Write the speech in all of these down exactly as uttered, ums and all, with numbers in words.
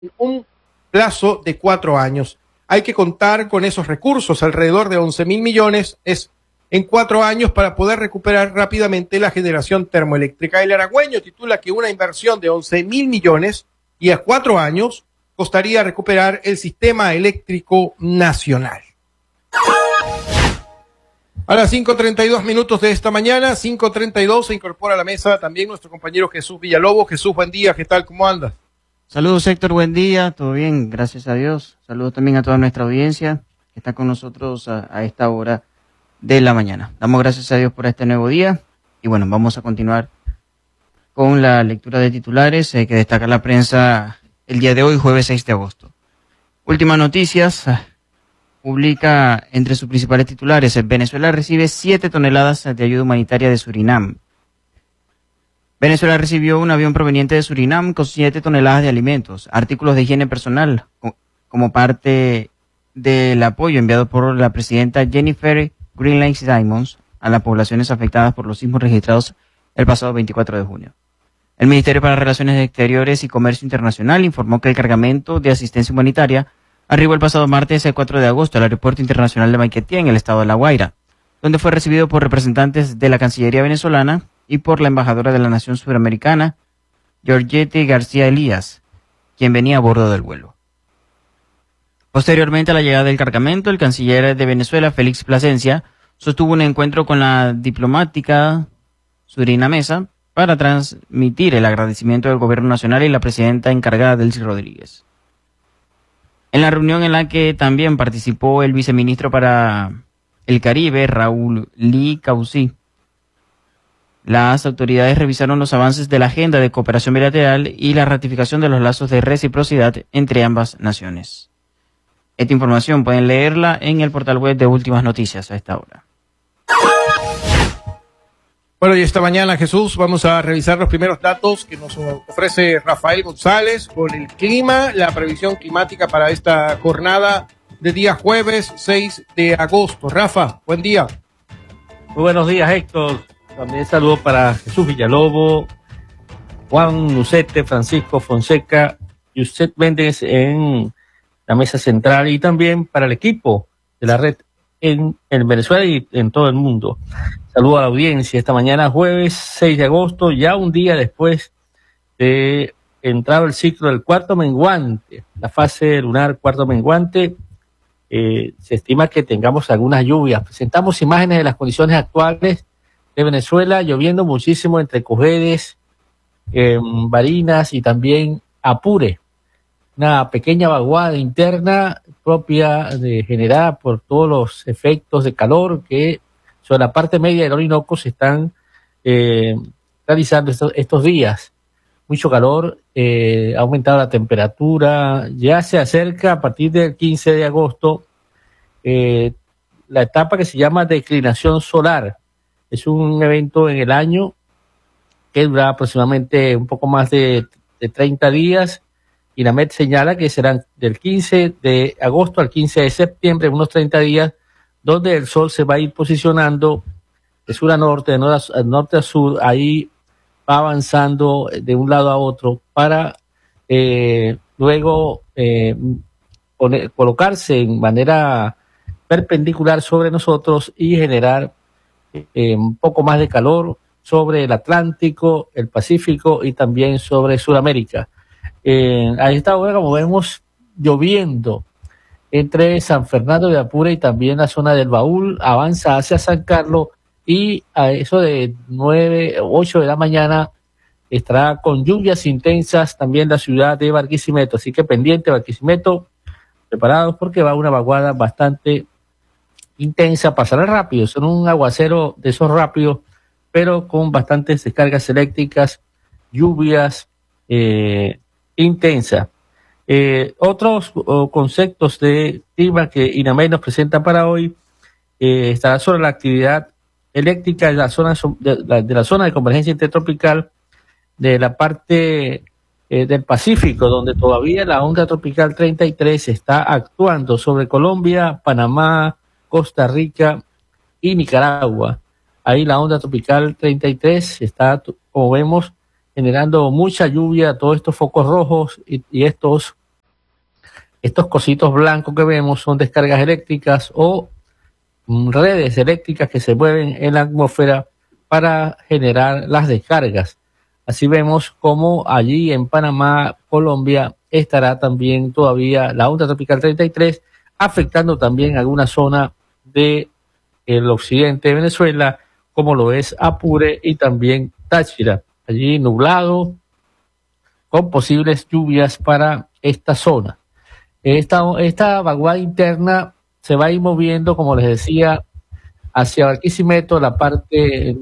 un plazo de cuatro años. Hay que contar con esos recursos, alrededor de once mil millones es en cuatro años para poder recuperar rápidamente la generación termoeléctrica. El Aragüeño titula que una inversión de once mil millones y a cuatro años costaría recuperar el sistema eléctrico nacional. A las cinco treinta y dos minutos de esta mañana, cinco treinta y dos, se incorpora a la mesa también nuestro compañero Jesús Villalobos. Jesús, buen día, ¿qué tal? ¿Cómo andas? Saludos, Héctor, buen día, todo bien, gracias a Dios. Saludos también a toda nuestra audiencia que está con nosotros a, a esta hora de la mañana. Damos gracias a Dios por este nuevo día y bueno, vamos a continuar con la lectura de titulares eh, que destaca la prensa el día de hoy, jueves seis de agosto. Últimas noticias, publica entre sus principales titulares: Venezuela recibe siete toneladas de ayuda humanitaria de Surinam. Venezuela recibió un avión proveniente de Surinam con siete toneladas de alimentos, artículos de higiene personal, como parte del apoyo enviado por la presidenta Jennifer Greenland Simons a las poblaciones afectadas por los sismos registrados el pasado veinticuatro de junio. El Ministerio para Relaciones Exteriores y Comercio Internacional informó que el cargamento de asistencia humanitaria arribó el pasado martes el cuatro de agosto al Aeropuerto Internacional de Maiquetía, en el estado de La Guaira, donde fue recibido por representantes de la Cancillería venezolana y por la embajadora de la nación suramericana, Georgette García Elías, quien venía a bordo del vuelo. Posteriormente a la llegada del cargamento, el canciller de Venezuela, Félix Plasencia, sostuvo un encuentro con la diplomática surinamesa para transmitir el agradecimiento del gobierno nacional y la presidenta encargada, Delcy Rodríguez. En la reunión en la que también participó el viceministro para el Caribe, Raúl Lee Causí, las autoridades revisaron los avances de la agenda de cooperación bilateral y la ratificación de los lazos de reciprocidad entre ambas naciones. Esta información pueden leerla en el portal web de Últimas Noticias a esta hora. Bueno, y esta mañana, Jesús, vamos a revisar los primeros datos que nos ofrece Rafael González con el clima, la previsión climática para esta jornada de día jueves seis de agosto. Rafa, buen día. Muy buenos días, Héctor. También saludos para Jesús Villalobos, Juan Lucete, Francisco Fonseca y usted Méndez en la mesa central, y también para el equipo de la red en, en Venezuela y en todo el mundo. Saludos a la audiencia esta mañana, jueves seis de agosto, ya un día después de entrar el ciclo del cuarto menguante, la fase lunar cuarto menguante. Eh, se estima que tengamos algunas lluvias. Presentamos imágenes de las condiciones actuales de Venezuela, lloviendo muchísimo entre Cojedes, eh, Barinas y también Apure. Una pequeña vaguada interna propia de generada por todos los efectos de calor que sobre la parte media del Orinoco se están eh, realizando estos, estos días. Mucho calor, eh, ha aumentado la temperatura, ya se acerca a partir del quince de agosto eh, la etapa que se llama declinación solar. Es un evento en el año que dura aproximadamente un poco más de, de treinta días, y la M E T señala que serán del quince de agosto al quince de septiembre, unos treinta días, donde el sol se va a ir posicionando de sur a norte, de norte a sur, ahí va avanzando de un lado a otro para eh, luego eh, poner, colocarse en manera perpendicular sobre nosotros y generar Eh, un poco más de calor sobre el Atlántico, el Pacífico y también sobre Sudamérica. Eh, a esta hora, como vemos, lloviendo entre San Fernando de Apure y también la zona del Baúl, avanza hacia San Carlos, y a eso de nueve, ocho de la mañana estará con lluvias intensas también la ciudad de Barquisimeto. Así que pendiente, Barquisimeto, preparados porque va una vaguada bastante intensa, pasará rápido, son un aguacero de esos rápidos, pero con bastantes descargas eléctricas, lluvias eh, intensas. Eh, otros oh, conceptos de clima que INAMED nos presenta para hoy eh, estará sobre la actividad eléctrica de la zona de la, de la zona de convergencia intertropical de la parte eh, del Pacífico, donde todavía la onda tropical treinta y tres está actuando sobre Colombia, Panamá, Costa Rica y Nicaragua. Ahí la onda tropical treinta y tres está, como vemos, generando mucha lluvia, todos estos focos rojos y, y estos Estos cositos blancos que vemos son descargas eléctricas o mm, redes eléctricas que se mueven en la atmósfera para generar las descargas. Así vemos como allí en Panamá, Colombia, estará también todavía la onda tropical treinta y tres, afectando también alguna zona de el occidente de Venezuela, como lo es Apure y también Táchira. Allí nublado, con posibles lluvias para esta zona. Esta, esta vaguada interna se va a ir moviendo, como les decía, hacia Barquisimeto, la parte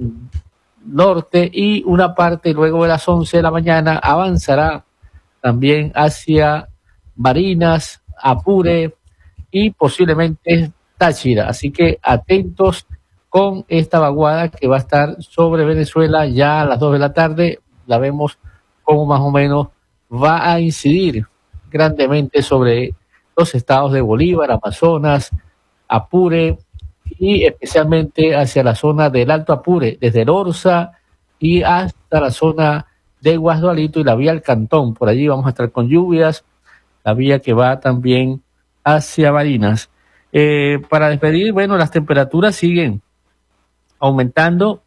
norte, y una parte luego de las once de la mañana avanzará también hacia Barinas, Apure y posiblemente Táchira. Así que atentos con esta vaguada que va a estar sobre Venezuela ya a las dos de la tarde. La vemos como más o menos va a incidir grandemente sobre los estados de Bolívar, Amazonas, Apure y especialmente hacia la zona del Alto Apure, desde el Orza y hasta la zona de Guasdualito y la vía al Cantón. Por allí vamos a estar con lluvias, la vía que va también hacia Barinas. Eh, para despedir, bueno, las temperaturas siguen aumentando,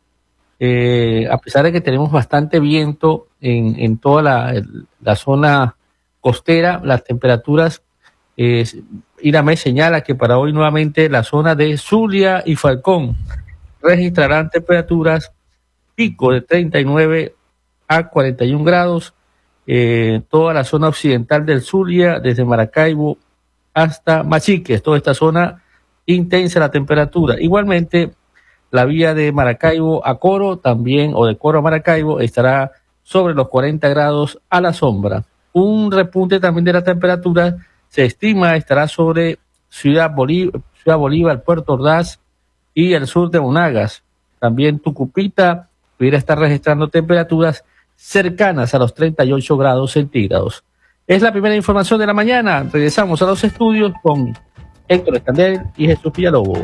eh, a pesar de que tenemos bastante viento en, en toda la, la zona costera. Las temperaturas, eh, Irame señala que para hoy nuevamente la zona de Zulia y Falcón registrarán temperaturas pico de treinta y nueve a cuarenta y un grados, eh, toda la zona occidental del Zulia, desde Maracaibo hasta Machiques, toda esta zona intensa la temperatura. Igualmente, la vía de Maracaibo a Coro también, o de Coro a Maracaibo, estará sobre los cuarenta grados a la sombra. Un repunte también de la temperatura se estima estará sobre Ciudad Bolívar, Ciudad Bolívar, Puerto Ordaz y el sur de Monagas. También Tucupita pudiera estar registrando temperaturas cercanas a los treinta y ocho grados centígrados. Es la primera información de la mañana. Regresamos a los estudios con Héctor Escandel y Jesús Villalobos.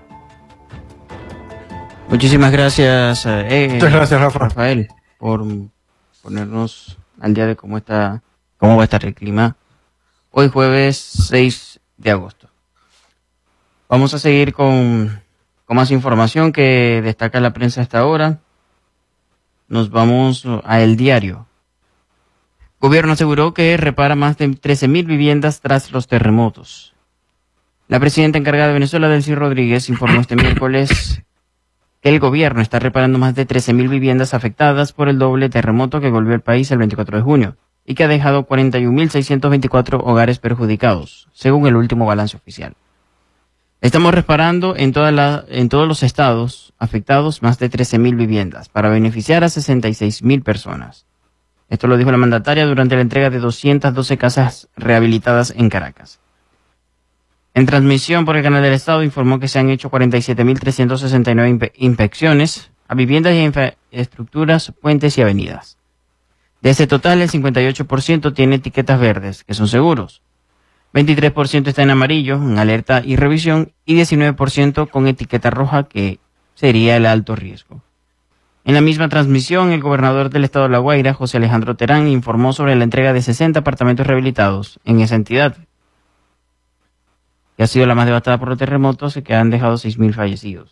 Muchísimas gracias, eh, Muchas gracias, Rafa. Rafael, por ponernos al día de cómo está, cómo va a estar el clima hoy jueves seis de agosto. Vamos a seguir con, con más información que destaca la prensa hasta ahora. Nos vamos a El Diario. Gobierno aseguró que repara más de trece mil viviendas tras los terremotos. La presidenta encargada de Venezuela, Delcy Rodríguez, informó este miércoles que el gobierno está reparando más de trece mil viviendas afectadas por el doble terremoto que golpeó el país el veinticuatro de junio y que ha dejado cuarenta y un mil seiscientos veinticuatro hogares perjudicados, según el último balance oficial. Estamos reparando en, toda la, en todos los estados afectados más de trece mil viviendas para beneficiar a sesenta y seis mil personas. Esto lo dijo la mandataria durante la entrega de doscientas doce casas rehabilitadas en Caracas. En transmisión por el canal del Estado informó que se han hecho cuarenta y siete mil trescientas sesenta y nueve inpe- inspecciones a viviendas y infraestructuras, puentes y avenidas. De ese total, el cincuenta y ocho por ciento tiene etiquetas verdes, que son seguros. veintitrés por ciento está en amarillo, en alerta y revisión, y diecinueve por ciento con etiqueta roja, que sería el alto riesgo. En la misma transmisión, el gobernador del estado de La Guaira, José Alejandro Terán, informó sobre la entrega de sesenta apartamentos rehabilitados en esa entidad, que ha sido la más devastada por los terremotos y que han dejado seis mil fallecidos.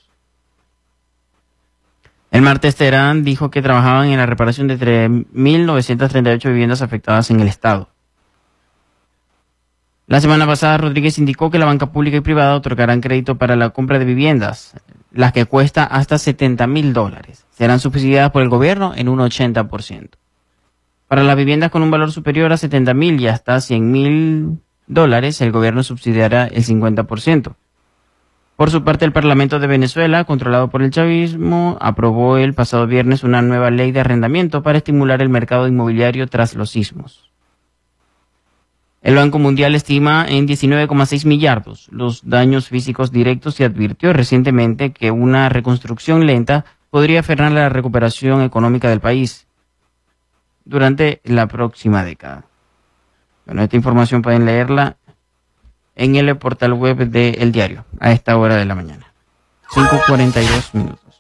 El martes Terán dijo que trabajaban en la reparación de tres mil novecientas treinta y ocho viviendas afectadas en el estado. La semana pasada, Rodríguez indicó que la banca pública y privada otorgarán crédito para la compra de viviendas, las que cuesta hasta setenta mil dólares. Serán subsidiadas por el gobierno en un ochenta por ciento. Para las viviendas con un valor superior a setenta mil y hasta cien mil dólares, el gobierno subsidiará el cincuenta por ciento. Por su parte, el Parlamento de Venezuela, controlado por el chavismo, aprobó el pasado viernes una nueva ley de arrendamiento para estimular el mercado inmobiliario tras los sismos. El Banco Mundial estima en diecinueve coma seis millardos los daños físicos directos y advirtió recientemente que una reconstrucción lenta podría frenar la recuperación económica del país durante la próxima década. Bueno, esta información pueden leerla en el portal web de El Diario a esta hora de la mañana. cinco cuarenta y dos minutos.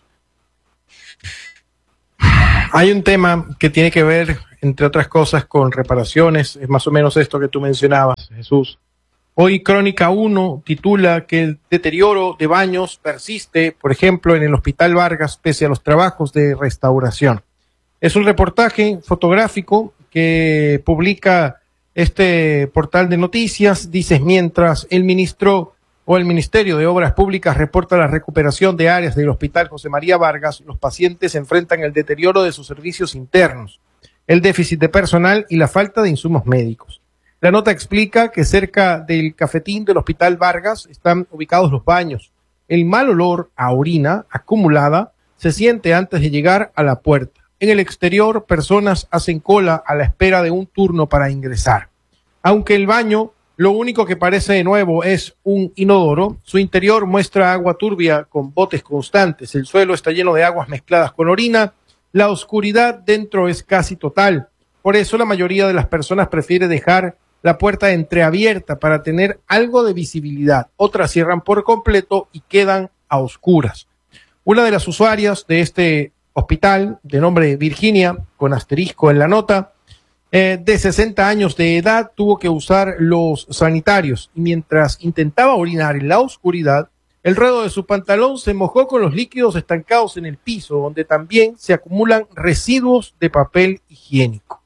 Hay un tema que tiene que ver, entre otras cosas, con reparaciones. Es más o menos esto que tú mencionabas, Jesús. Hoy Crónica uno titula que el deterioro de baños persiste, por ejemplo, en el Hospital Vargas, pese a los trabajos de restauración. Es un reportaje fotográfico que publica este portal de noticias. Dice, mientras el ministro o el Ministerio de Obras Públicas reporta la recuperación de áreas del Hospital José María Vargas, los pacientes enfrentan el deterioro de sus servicios internos, el déficit de personal y la falta de insumos médicos. La nota explica que cerca del cafetín del Hospital Vargas están ubicados los baños. El mal olor a orina acumulada se siente antes de llegar a la puerta. En el exterior, personas hacen cola a la espera de un turno para ingresar. Aunque el baño, lo único que parece nuevo es un inodoro, su interior muestra agua turbia con botes constantes. El suelo está lleno de aguas mezcladas con orina. La oscuridad dentro es casi total. Por eso la mayoría de las personas prefiere dejar la puerta entreabierta para tener algo de visibilidad. Otras cierran por completo y quedan a oscuras. Una de las usuarias de este hospital, de nombre Virginia, con asterisco en la nota, eh, de sesenta años de edad, tuvo que usar los sanitarios y mientras intentaba orinar en la oscuridad, el ruedo de su pantalón se mojó con los líquidos estancados en el piso, donde también se acumulan residuos de papel higiénico.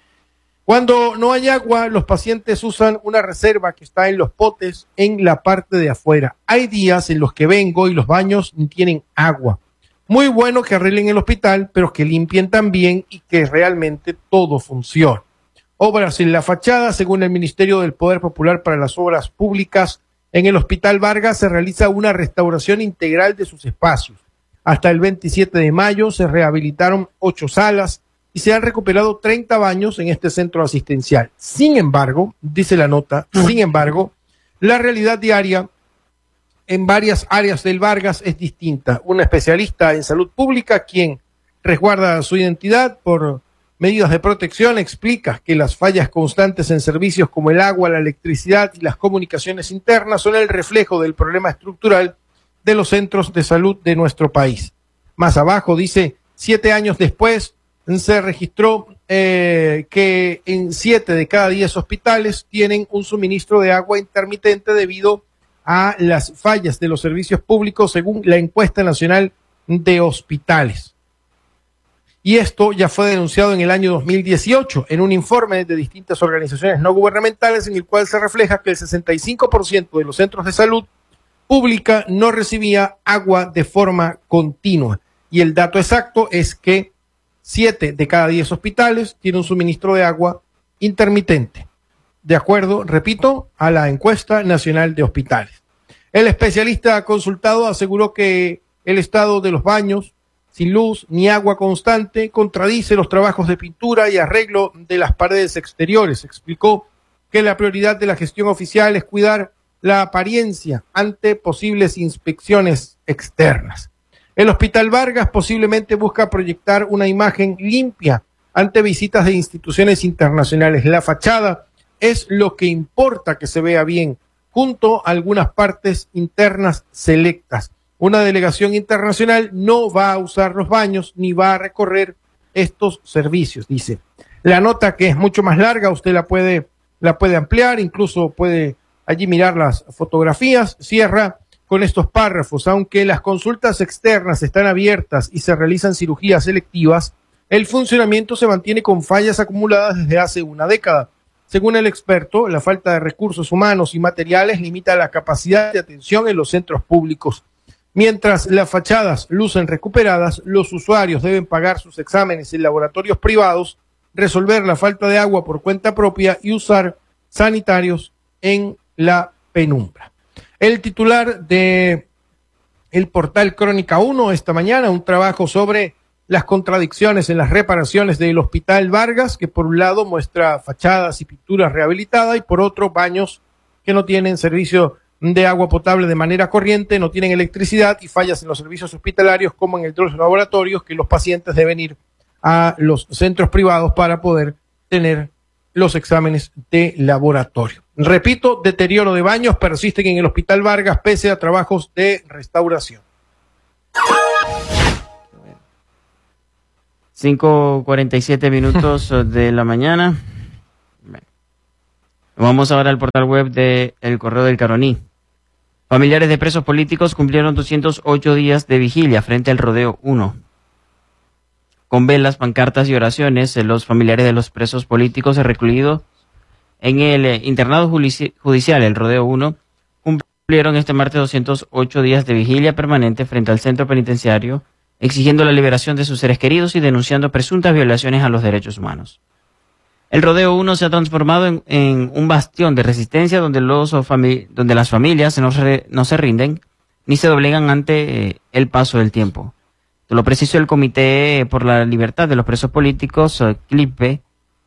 Cuando no hay agua, los pacientes usan una reserva que está en los potes en la parte de afuera. Hay días en los que vengo y los baños ni tienen agua. Muy bueno que arreglen el hospital, pero que limpien también y que realmente todo funcione. Obras en la fachada. Según el Ministerio del Poder Popular para las Obras Públicas, en el Hospital Vargas se realiza una restauración integral de sus espacios. Hasta el veintisiete de mayo se rehabilitaron ocho salas y se han recuperado treinta baños en este centro asistencial. Sin embargo, dice la nota, sin embargo, la realidad diaria en varias áreas del Vargas es distinta. Un especialista en salud pública, quien resguarda su identidad por medidas de protección, explica que las fallas constantes en servicios como el agua, la electricidad y las comunicaciones internas son el reflejo del problema estructural de los centros de salud de nuestro país. Más abajo dice, siete años después se registró eh, que en siete de cada diez hospitales tienen un suministro de agua intermitente debido a las fallas de los servicios públicos, según la encuesta nacional de hospitales. Y esto ya fue denunciado en el año dos mil dieciocho en un informe de distintas organizaciones no gubernamentales, en el cual se refleja que el sesenta y cinco por ciento de los centros de salud pública no recibía agua de forma continua. Y el dato exacto es que siete de cada diez hospitales tienen un suministro de agua intermitente, de acuerdo, repito, a la encuesta nacional de hospitales. El especialista consultado aseguró que el estado de los baños sin luz ni agua constante contradice los trabajos de pintura y arreglo de las paredes exteriores. Explicó que la prioridad de la gestión oficial es cuidar la apariencia ante posibles inspecciones externas. El Hospital Vargas posiblemente busca proyectar una imagen limpia ante visitas de instituciones internacionales. La fachada es lo que importa que se vea bien, junto a algunas partes internas selectas. Una delegación internacional no va a usar los baños ni va a recorrer estos servicios, dice. La nota, que es mucho más larga, usted la puede, la puede ampliar, incluso puede allí mirar las fotografías, cierra con estos párrafos. Aunque las consultas externas están abiertas y se realizan cirugías selectivas, el funcionamiento se mantiene con fallas acumuladas desde hace una década. Según el experto, la falta de recursos humanos y materiales limita la capacidad de atención en los centros públicos. Mientras las fachadas lucen recuperadas, los usuarios deben pagar sus exámenes en laboratorios privados, resolver la falta de agua por cuenta propia y usar sanitarios en la penumbra. El titular de el portal Crónica uno esta mañana, un trabajo sobre las contradicciones en las reparaciones del Hospital Vargas, que por un lado muestra fachadas y pinturas rehabilitadas y por otro baños que no tienen servicio de agua potable de manera corriente, no tienen electricidad y fallas en los servicios hospitalarios como en el de los laboratorios, que los pacientes deben ir a los centros privados para poder tener los exámenes de laboratorio. Repito, deterioro de baños persisten en el Hospital Vargas pese a trabajos de restauración. cinco cuarenta y siete minutos de la mañana. Vamos ahora al portal web de El Correo del Caroní. Familiares de presos políticos cumplieron doscientos ocho días de vigilia frente al Rodeo uno. Con velas, pancartas y oraciones, los familiares de los presos políticos recluidos en el internado judicial, el Rodeo uno, cumplieron este martes doscientos ocho días de vigilia permanente frente al centro penitenciario, exigiendo la liberación de sus seres queridos y denunciando presuntas violaciones a los derechos humanos. El Rodeo uno se ha transformado en, en un bastión de resistencia donde, los, donde las familias no se, no se rinden ni se doblegan ante eh, el paso del tiempo. Lo precisó el Comité por la Libertad de los Presos Políticos, C L I P,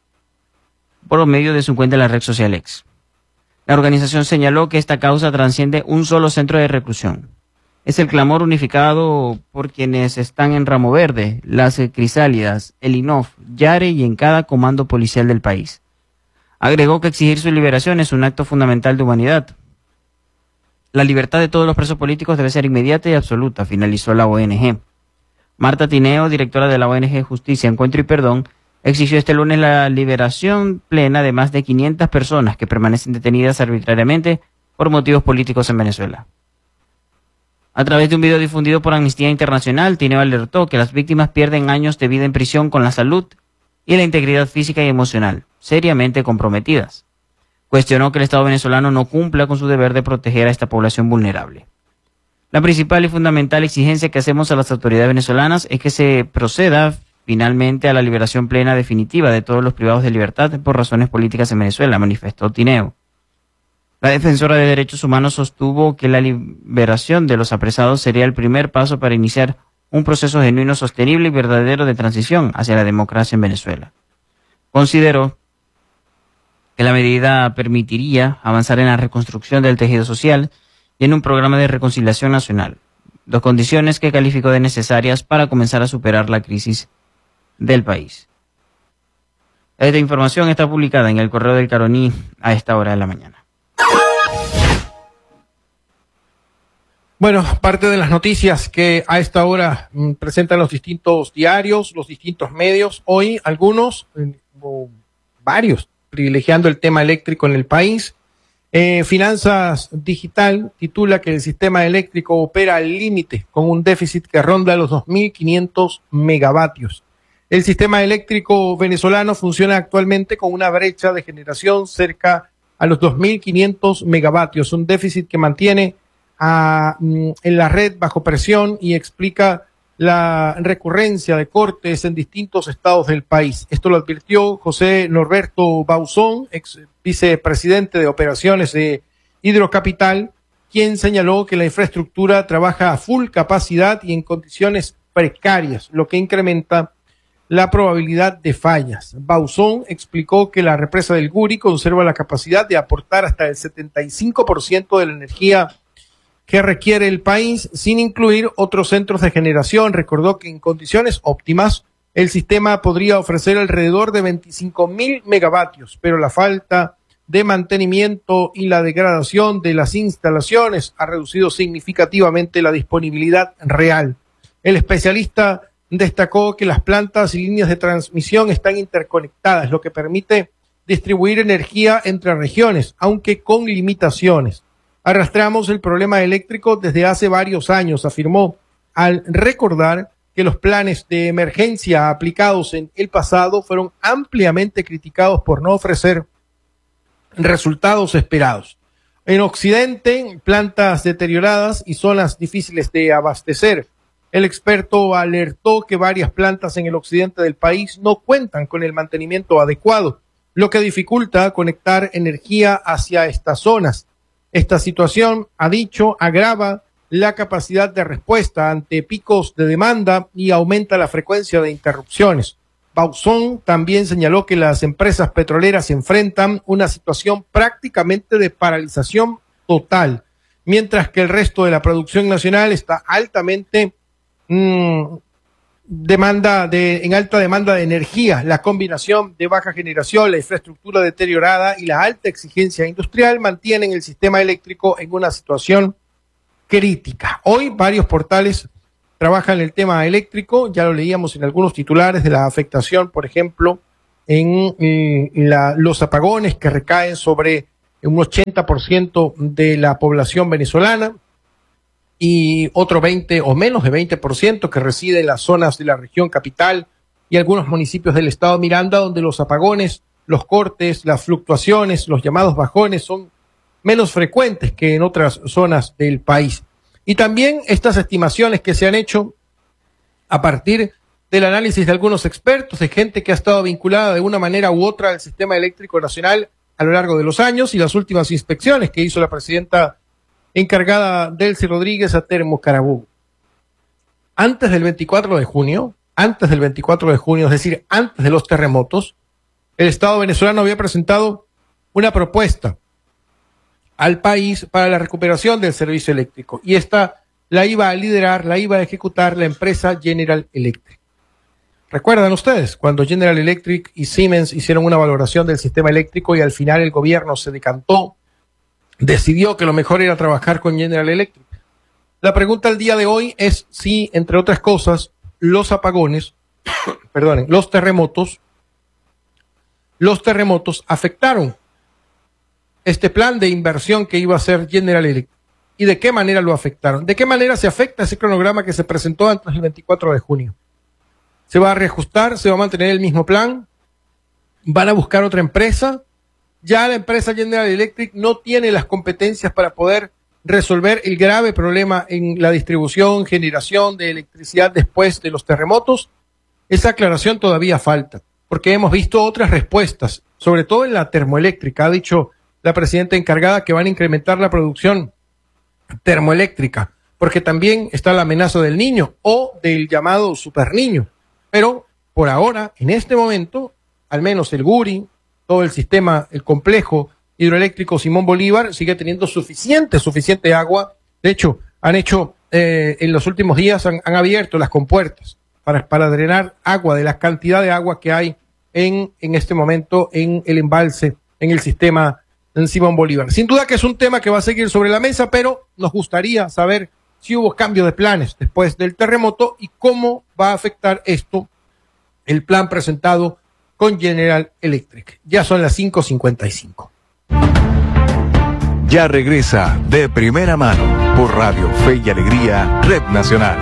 por medio de su cuenta en la red social X. La organización señaló que esta causa trasciende un solo centro de reclusión. Es el clamor unificado por quienes están en Ramo Verde, las Crisálidas, el I N O F, Yare y en cada comando policial del país. Agregó que exigir su liberación es un acto fundamental de humanidad. La libertad de todos los presos políticos debe ser inmediata y absoluta, finalizó la O N G. Marta Tineo, directora de la O N G Justicia, Encuentro y Perdón, exigió este lunes la liberación plena de más de quinientas personas que permanecen detenidas arbitrariamente por motivos políticos en Venezuela. A través de un video difundido por Amnistía Internacional, Tineo alertó que las víctimas pierden años de vida en prisión con la salud y la integridad física y emocional, seriamente comprometidas. Cuestionó que el Estado venezolano no cumpla con su deber de proteger a esta población vulnerable. La principal y fundamental exigencia que hacemos a las autoridades venezolanas es que se proceda finalmente a la liberación plena definitiva de todos los privados de libertad por razones políticas en Venezuela, manifestó Tineo. La defensora de derechos humanos sostuvo que la liberación de los apresados sería el primer paso para iniciar un proceso genuino, sostenible y verdadero de transición hacia la democracia en Venezuela. Consideró que la medida permitiría avanzar en la reconstrucción del tejido social y en un programa de reconciliación nacional, dos condiciones que calificó de necesarias para comenzar a superar la crisis del país. Esta información está publicada en el Correo del Caroní a esta hora de la mañana. Bueno, parte de las noticias que a esta hora mm, presentan los distintos diarios, los distintos medios, hoy algunos, eh, o varios, privilegiando el tema eléctrico en el país. Eh, Finanzas Digital titula que el sistema eléctrico opera al límite con un déficit que ronda los dos mil quinientos megavatios. El sistema eléctrico venezolano funciona actualmente con una brecha de generación cerca a los dos mil quinientos megavatios, un déficit que mantiene a, en la red bajo presión y explica la recurrencia de cortes en distintos estados del país. Esto lo advirtió José Norberto Bauzón, ex vicepresidente de operaciones de Hidrocapital, quien señaló que la infraestructura trabaja a full capacidad y en condiciones precarias, lo que incrementa la probabilidad de fallas. Bauzón explicó que la represa del Guri conserva la capacidad de aportar hasta el setenta y cinco por ciento de la energía que requiere el país, sin incluir otros centros de generación. Recordó que en condiciones óptimas el sistema podría ofrecer alrededor de veinticinco mil megavatios, pero la falta de mantenimiento y la degradación de las instalaciones ha reducido significativamente la disponibilidad real. El especialista destacó que las plantas y líneas de transmisión están interconectadas, lo que permite distribuir energía entre regiones, aunque con limitaciones. Arrastramos el problema eléctrico desde hace varios años, afirmó, al recordar que los planes de emergencia aplicados en el pasado fueron ampliamente criticados por no ofrecer resultados esperados. En Occidente, plantas deterioradas y zonas difíciles de abastecer. El experto alertó que varias plantas en el occidente del país no cuentan con el mantenimiento adecuado, lo que dificulta conectar energía hacia estas zonas. Esta situación, ha dicho, agrava la capacidad de respuesta ante picos de demanda y aumenta la frecuencia de interrupciones. Bauzón también señaló que las empresas petroleras enfrentan una situación prácticamente de paralización total, mientras que el resto de la producción nacional está altamente mmm, demanda de, en alta demanda de energía. La combinación de baja generación, la infraestructura deteriorada y la alta exigencia industrial mantienen el sistema eléctrico en una situación crítica. Hoy varios portales trabajan el tema eléctrico, ya lo leíamos en algunos titulares de la afectación, por ejemplo, en eh, la, los apagones que recaen sobre un ochenta por ciento de la población venezolana y otro veinte o menos de veinte por ciento que reside en las zonas de la región capital y algunos municipios del estado Miranda, donde los apagones, los cortes, las fluctuaciones, los llamados bajones son menos frecuentes que en otras zonas del país. Y también estas estimaciones que se han hecho a partir del análisis de algunos expertos, de gente que ha estado vinculada de una manera u otra al sistema eléctrico nacional a lo largo de los años, y las últimas inspecciones que hizo la presidenta encargada Delcy Rodríguez a Termo Carabobo. Antes del veinticuatro de junio, antes del veinticuatro de junio, es decir, antes de los terremotos, el Estado venezolano había presentado una propuesta al país para la recuperación del servicio eléctrico, y esta la iba a liderar, la iba a ejecutar la empresa General Electric. ¿Recuerdan ustedes cuando General Electric y Siemens hicieron una valoración del sistema eléctrico y al final el gobierno se decantó, decidió que lo mejor era trabajar con General Electric? La pregunta al día de hoy es si, entre otras cosas, los apagones, perdonen, los terremotos, los terremotos afectaron este plan de inversión que iba a hacer General Electric. ¿Y de qué manera lo afectaron? ¿De qué manera se afecta ese cronograma que se presentó antes del veinticuatro de junio? ¿Se va a reajustar? ¿Se va a mantener el mismo plan? ¿Van a buscar otra empresa? Ya la empresa General Electric no tiene las competencias para poder resolver el grave problema en la distribución, generación de electricidad después de los terremotos. Esa aclaración todavía falta, porque hemos visto otras respuestas, sobre todo en la termoeléctrica. Ha dicho la presidenta encargada que van a incrementar la producción termoeléctrica, porque también está la amenaza del niño o del llamado superniño. Pero por ahora, en este momento, al menos el Guri, todo el sistema, el complejo hidroeléctrico Simón Bolívar sigue teniendo suficiente, suficiente agua. De hecho, han hecho, eh, en los últimos días han, han abierto las compuertas para, para drenar agua de la cantidad de agua que hay en, en este momento en el embalse, en el sistema en Simón Bolívar. Sin duda que es un tema que va a seguir sobre la mesa, pero nos gustaría saber si hubo cambio de planes después del terremoto y cómo va a afectar esto el plan presentado con General Electric. Ya son las cinco cincuenta y cinco. Ya regresa De Primera Mano por Radio Fe y Alegría, Red Nacional.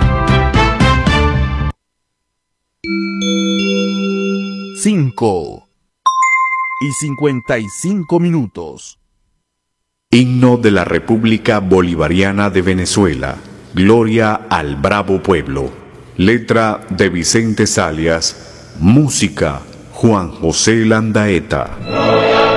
Cinco y cincuenta y cinco minutos. Himno de la República Bolivariana de Venezuela. Gloria al bravo pueblo. Letra de Vicente Salias. Música Juan José Landaeta.